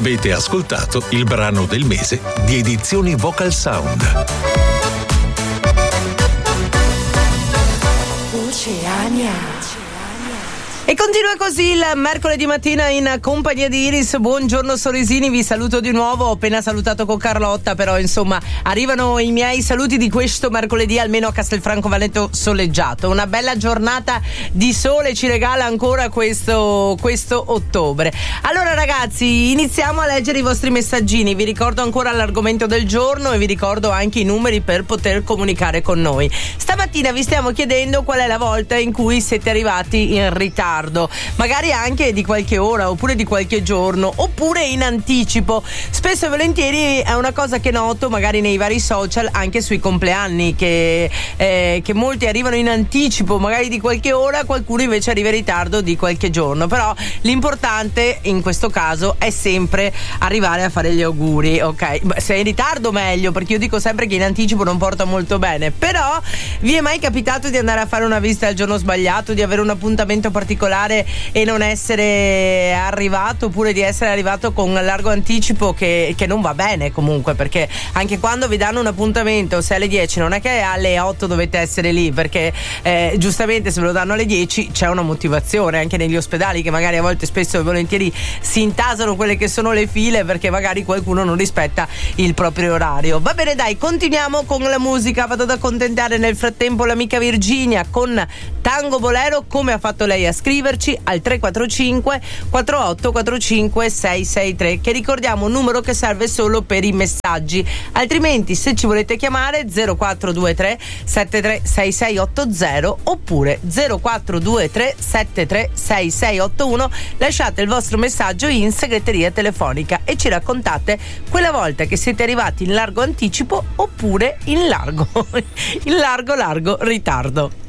Avete ascoltato il brano del mese di Edizioni Vocal Sound. Oceania. E continua così il mercoledì mattina in compagnia di Iris. Buongiorno sorrisini, vi saluto di nuovo. Ho appena salutato con Carlotta, però insomma arrivano i miei saluti di questo mercoledì, almeno a Castelfranco Veneto soleggiato. Una bella giornata di sole ci regala ancora questo ottobre. Allora ragazzi, iniziamo a leggere i vostri messaggini. Vi ricordo ancora l'argomento del giorno e vi ricordo anche i numeri per poter comunicare con noi. Stamattina vi stiamo chiedendo qual è la volta in cui siete arrivati in ritardo, magari anche di qualche ora oppure di qualche giorno oppure in anticipo. Spesso e volentieri è una cosa che noto magari nei vari social, anche sui compleanni, che molti arrivano in anticipo magari di qualche ora, qualcuno invece arriva in ritardo di qualche giorno. Però l'importante in questo caso è sempre arrivare a fare gli auguri, ok? Se è in ritardo meglio, perché io dico sempre che in anticipo non porta molto bene. Però vi è mai capitato di andare a fare una visita al giorno sbagliato, di avere un appuntamento particolare e non essere arrivato, oppure di essere arrivato con largo anticipo che non va bene comunque? Perché anche quando vi danno un appuntamento, se alle 10, non è che alle 8 dovete essere lì, perché giustamente se ve lo danno alle 10 c'è una motivazione, anche negli ospedali, che magari a volte spesso e volentieri si intasano quelle che sono le file perché magari qualcuno non rispetta il proprio orario. Va bene, dai, continuiamo con la musica. Vado ad accontentare nel frattempo l'amica Virginia con Tango Bolero, come ha fatto lei a scriverci al 345 4845 663, che ricordiamo un numero che serve solo per i messaggi. Altrimenti, se ci volete chiamare, 0423 736680 oppure 0423 736681, lasciate il vostro messaggio in segreteria telefonica e ci raccontate quella volta che siete arrivati in largo anticipo oppure in largo ritardo.